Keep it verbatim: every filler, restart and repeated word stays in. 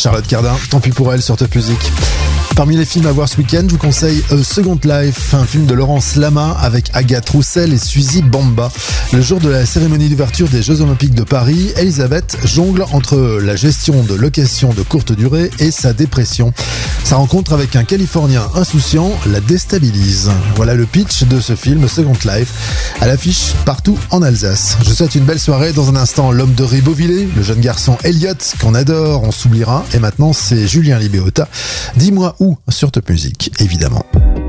Charlotte Cardin, tant pis pour elle sur Top Music. Parmi les films à voir ce week-end, je vous conseille A Second Life, un film de Laurence Lama avec Agathe Roussel et Suzy Bamba. Le jour de la cérémonie d'ouverture des Jeux Olympiques de Paris, Elisabeth jongle entre la gestion de location de courte durée et sa dépression. Sa rencontre avec un Californien insouciant la déstabilise. Voilà le pitch de ce film Second Life, à l'affiche partout en Alsace. Je vous souhaite une belle soirée. Dans un instant, l'homme de Ribeauvillé, le jeune garçon Elliot qu'on adore, on s'oubliera. Et maintenant, c'est Julien Libéota. Dis-moi où sur Top Music, évidemment.